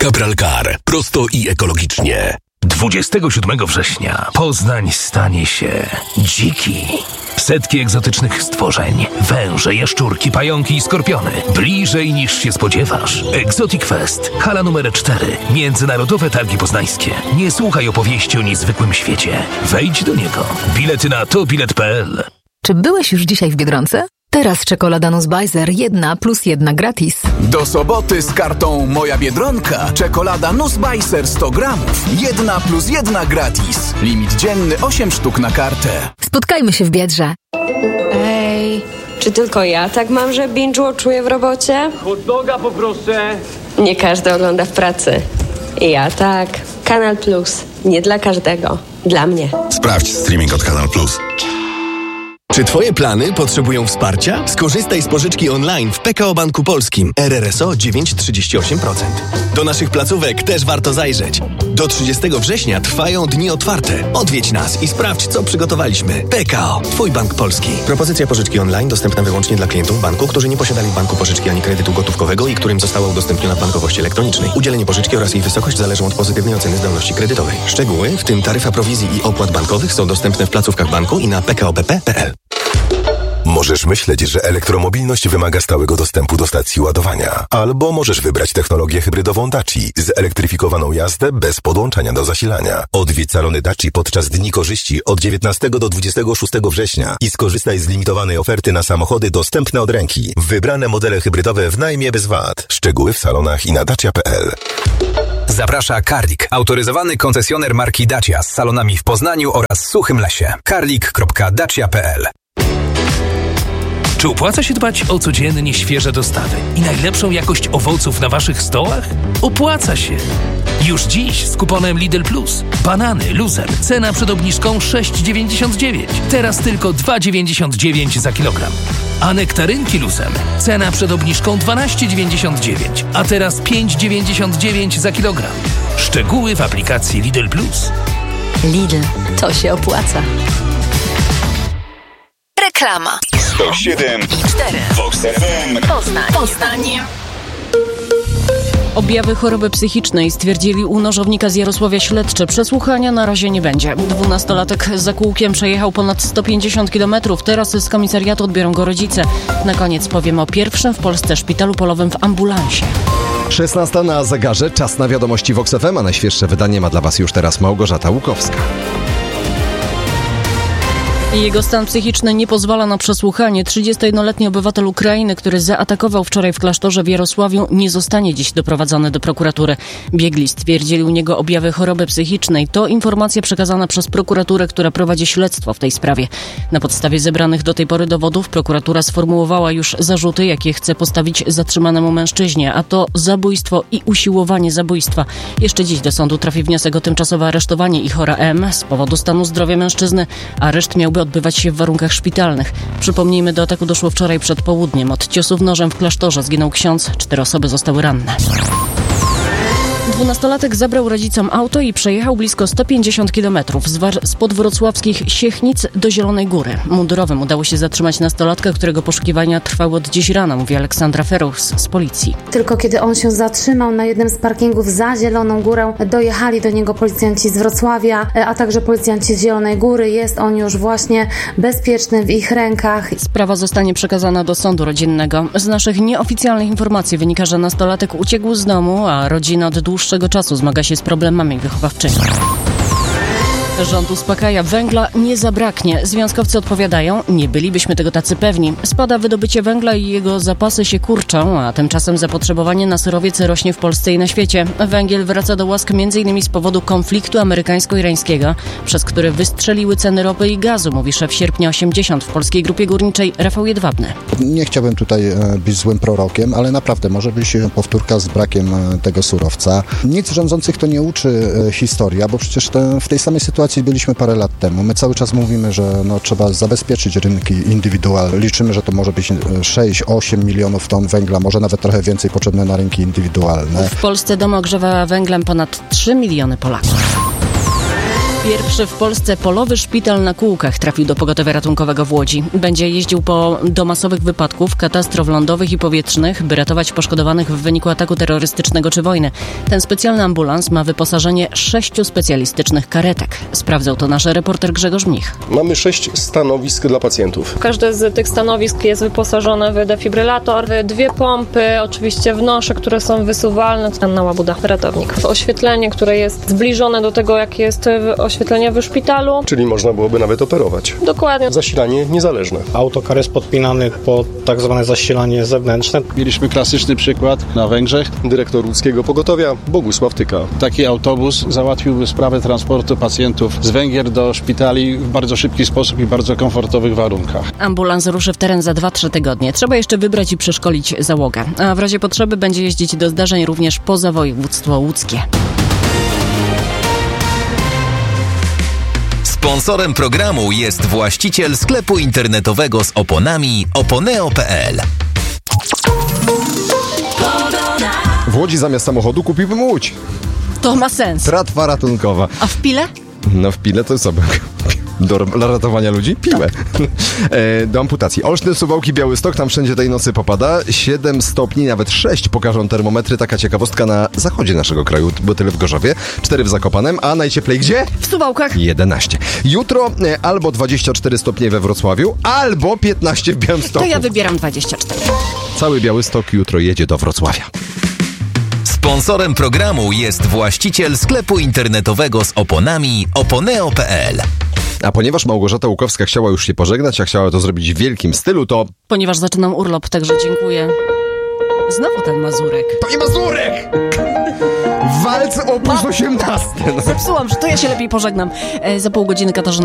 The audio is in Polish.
Capralcar. Prosto i ekologicznie. 27 września Poznań stanie się dziki. Setki egzotycznych stworzeń, węże, jaszczurki, pająki i skorpiony. Bliżej niż się spodziewasz. Exotic Fest, hala numer 4. Międzynarodowe Targi Poznańskie. Nie słuchaj opowieści o niezwykłym świecie. Wejdź do niego. Bilety na tobilet.pl. Czy byłeś już dzisiaj w Biedronce? Teraz czekolada Nussbeiser 1+1 gratis. Do soboty z kartą Moja Biedronka. Czekolada Nussbeiser 100 gramów. 1+1 gratis. Limit dzienny 8 sztuk na kartę. Spotkajmy się w Biedrze. Ej, czy tylko ja tak mam, że binge-watchuję w robocie? Hot doga poproszę. Nie każdy ogląda w pracy. Ja tak. Kanal Plus. Nie dla każdego. Dla mnie. Sprawdź streaming od Kanal Plus. Czy Twoje plany potrzebują wsparcia? Skorzystaj z pożyczki online w PKO Banku Polskim. RRSO 9,38%. Do naszych placówek też warto zajrzeć. Do 30 września trwają dni otwarte. Odwiedź nas i sprawdź, co przygotowaliśmy. PKO. Twój Bank Polski. Propozycja pożyczki online dostępna wyłącznie dla klientów banku, którzy nie posiadali w banku pożyczki ani kredytu gotówkowego i którym została udostępniona w bankowości elektronicznej. Udzielenie pożyczki oraz jej wysokość zależą od pozytywnej oceny zdolności kredytowej. Szczegóły, w tym taryfa prowizji i opłat bankowych, są dostępne w placówkach banku i na pkobp.pl. Możesz myśleć, że elektromobilność wymaga stałego dostępu do stacji ładowania. Albo możesz wybrać technologię hybrydową Daci, zelektryfikowaną jazdę bez podłączania do zasilania. Odwiedź salony Daci podczas Dni Korzyści od 19 do 26 września i skorzystaj z limitowanej oferty na samochody dostępne od ręki. Wybrane modele hybrydowe w najmie bez VAT. Szczegóły w salonach i na dacia.pl. Zaprasza Karlik, autoryzowany koncesjoner marki Dacia z salonami w Poznaniu oraz Suchym Lesie. karlik.dacia.pl. Czy opłaca się dbać o codziennie świeże dostawy i najlepszą jakość owoców na waszych stołach? Opłaca się! Już dziś z kuponem Lidl Plus. Banany Loser. Cena przed obniżką 6,99. Teraz tylko 2,99 za kilogram. A nektarynki Luzem. Cena przed obniżką 12,99. A teraz 5,99 za kilogram. Szczegóły w aplikacji Lidl Plus. Lidl. To się opłaca. Reklama. 107,4 Vox FM Poznań. Objawy choroby psychicznej stwierdzili u nożownika z Jarosławia śledczy. Przesłuchania na razie nie będzie. 12-latek za kółkiem przejechał ponad 150 km. Teraz z komisariatu odbiorą go rodzice. Na koniec powiem o pierwszym w Polsce szpitalu polowym w ambulansie. 16 na zegarze, czas na wiadomości Vox FM, a najświeższe wydanie ma dla Was już teraz Małgorzata Łukowska. Jego stan psychiczny nie pozwala na przesłuchanie. 31-letni obywatel Ukrainy, który zaatakował wczoraj w klasztorze w Jarosławiu, nie zostanie dziś doprowadzony do prokuratury. Biegli stwierdzili u niego objawy choroby psychicznej. To informacja przekazana przez prokuraturę, która prowadzi śledztwo w tej sprawie. Na podstawie zebranych do tej pory dowodów prokuratura sformułowała już zarzuty, jakie chce postawić zatrzymanemu mężczyźnie, a to zabójstwo i usiłowanie zabójstwa. Jeszcze dziś do sądu trafi wniosek o tymczasowe aresztowanie Ihora M. z powodu stanu zdrowia mężczyzny. Areszt miałby odbywać się w warunkach szpitalnych. Przypomnijmy, do ataku doszło wczoraj przed południem. Od ciosów nożem w klasztorze zginął ksiądz, 4 osoby zostały ranne. 12-latek zabrał rodzicom auto i przejechał blisko 150 km spod wrocławskich Siechnic do Zielonej Góry. Mundurowym udało się zatrzymać nastolatka, którego poszukiwania trwały od dziś rana, mówi Aleksandra Feruchs z policji. Tylko kiedy on się zatrzymał na jednym z parkingów za Zieloną Górę, dojechali do niego policjanci z Wrocławia, a także policjanci z Zielonej Góry. Jest on już właśnie bezpieczny w ich rękach. Sprawa zostanie przekazana do sądu rodzinnego. Z naszych nieoficjalnych informacji wynika, że nastolatek uciekł z domu, a rodzina od dłuższego czasu zmaga się z problemami wychowawczymi. Rząd uspokaja, węgla nie zabraknie. Związkowcy odpowiadają, nie bylibyśmy tego tacy pewni. Spada wydobycie węgla i jego zapasy się kurczą, a tymczasem zapotrzebowanie na surowiec rośnie w Polsce i na świecie. Węgiel wraca do łask m.in. z powodu konfliktu amerykańsko-irańskiego, przez który wystrzeliły ceny ropy i gazu, mówi szef Sierpnia 80 w Polskiej Grupie Górniczej Rafał Jedwabny. Nie chciałbym tutaj być złym prorokiem, ale naprawdę może być powtórka z brakiem tego surowca. Nic rządzących to nie uczy historia, bo przecież w tej samej sytuacji byliśmy parę lat temu. My cały czas mówimy, że trzeba zabezpieczyć rynki indywidualne. Liczymy, że to może być 6-8 milionów ton węgla, może nawet trochę więcej potrzebne na rynki indywidualne. W Polsce domy ogrzewa węglem ponad 3 miliony Polaków. Pierwszy w Polsce polowy szpital na kółkach trafił do pogotowia ratunkowego w Łodzi. Będzie jeździł do masowych wypadków, katastrof lądowych i powietrznych, by ratować poszkodowanych w wyniku ataku terrorystycznego czy wojny. Ten specjalny ambulans ma wyposażenie 6 specjalistycznych karetek. Sprawdzał to nasz reporter Grzegorz Mnich. Mamy 6 stanowisk dla pacjentów. Każde z tych stanowisk jest wyposażone w defibrylator, w 2 pompy, oczywiście w nosze, które są wysuwalne. Anna Łabuda, ratownik. Oświetlenie, które jest zbliżone do tego, jakie jest oświetlenie w szpitalu. Czyli można byłoby nawet operować. Dokładnie. Zasilanie niezależne. Autokar jest podpinany pod tak zwane zasilanie zewnętrzne. Mieliśmy klasyczny przykład na Węgrzech. Dyrektor łódzkiego pogotowia Bogusław Tyka. Taki autobus załatwiłby sprawę transportu pacjentów z Węgier do szpitali w bardzo szybki sposób i bardzo komfortowych warunkach. Ambulans ruszy w teren za 2-3 tygodnie. Trzeba jeszcze wybrać i przeszkolić załogę. A w razie potrzeby będzie jeździć do zdarzeń również poza województwo łódzkie. Sponsorem programu jest właściciel sklepu internetowego z oponami oponeo.pl. W Łodzi zamiast samochodu kupiłbym łódź. To ma sens. Tratwa ratunkowa. A w Pile? No w Pile to co? Dla ratowania ludzi? Piłę. Do amputacji. Olsztyn, Suwałki, Białystok, tam wszędzie tej nocy popada. 7 stopni, nawet 6 pokażą termometry. Taka ciekawostka na zachodzie naszego kraju, bo tyle w Gorzowie, 4 w Zakopanem, a najcieplej gdzie? W Suwałkach. 11. Jutro albo 24 stopnie we Wrocławiu, albo 15 w Białymstoku. To ja wybieram 24. Cały Białystok jutro jedzie do Wrocławia. Sponsorem programu jest właściciel sklepu internetowego z oponami oponeo.pl. A ponieważ Małgorzata Łukowska chciała już się pożegnać, a chciała to zrobić w wielkim stylu, to... Ponieważ zaczynam urlop, także dziękuję. Znowu ten Mazurek. To i Mazurek! Walc opus 18. Zepsułam, że to ja się lepiej pożegnam. Za pół godziny Katarzyna